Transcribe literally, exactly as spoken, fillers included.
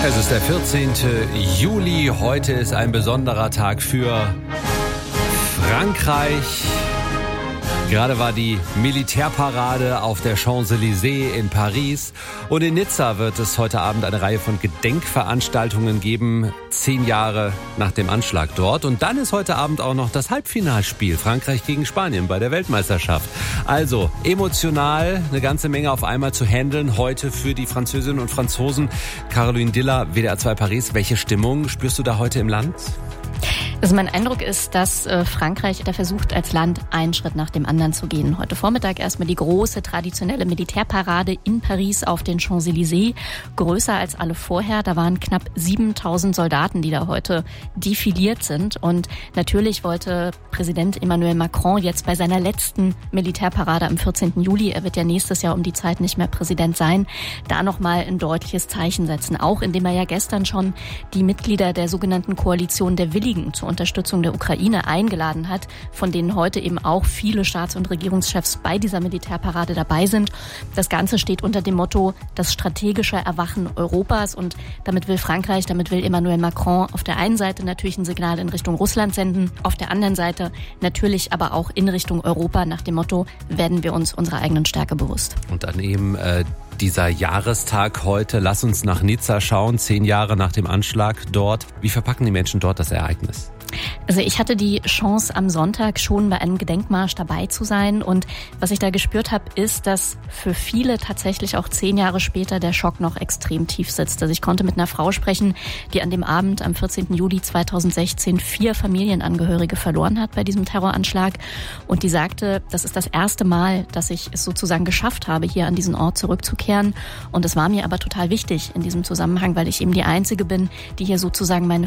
Es ist der vierzehnte Juli. Heute ist ein besonderer Tag für Frankreich. Gerade war die Militärparade auf der Champs-Élysées in Paris. Und in Nizza wird es heute Abend eine Reihe von Gedenkveranstaltungen geben, zehn Jahre nach dem Anschlag dort. Und dann ist heute Abend auch noch das Halbfinalspiel Frankreich gegen Spanien bei der Weltmeisterschaft. Also emotional eine ganze Menge auf einmal zu handeln heute für die Französinnen und Franzosen. Caroline Diller, W D R zwei Paris, welche Stimmung spürst du da heute im Land? Also mein Eindruck ist, dass äh, Frankreich da versucht, als Land einen Schritt nach dem anderen zu gehen. Heute Vormittag erstmal die große traditionelle Militärparade in Paris auf den Champs-Élysées. Größer als alle vorher. Da waren knapp siebentausend Soldaten, die da heute defiliert sind. Und natürlich wollte Präsident Emmanuel Macron jetzt bei seiner letzten Militärparade am vierzehnten Juli, er wird ja nächstes Jahr um die Zeit nicht mehr Präsident sein, da nochmal ein deutliches Zeichen setzen. Auch indem er ja gestern schon die Mitglieder der sogenannten Koalition der Willigen zur Unterstützung der Ukraine eingeladen hat, von denen heute eben auch viele Staats- und Regierungschefs bei dieser Militärparade dabei sind. Das Ganze steht unter dem Motto das strategische Erwachen Europas und damit will Frankreich, damit will Emmanuel Macron auf der einen Seite natürlich ein Signal in Richtung Russland senden, auf der anderen Seite natürlich aber auch in Richtung Europa nach dem Motto, werden wir uns unserer eigenen Stärke bewusst. Und dann eben äh, dieser Jahrestag heute, lass uns nach Nizza schauen, zehn Jahre nach dem Anschlag dort. Wie verpacken die Menschen dort das Ereignis? Also ich hatte die Chance, am Sonntag schon bei einem Gedenkmarsch dabei zu sein. Und was ich da gespürt habe, ist, dass für viele tatsächlich auch zehn Jahre später der Schock noch extrem tief sitzt. Also ich konnte mit einer Frau sprechen, die an dem Abend am vierzehnten Juli zweitausendsechzehn vier Familienangehörige verloren hat bei diesem Terroranschlag. Und die sagte, das ist das erste Mal, dass ich es sozusagen geschafft habe, hier an diesen Ort zurückzukehren. Und es war mir aber total wichtig in diesem Zusammenhang, weil ich eben die Einzige bin, die hier sozusagen meine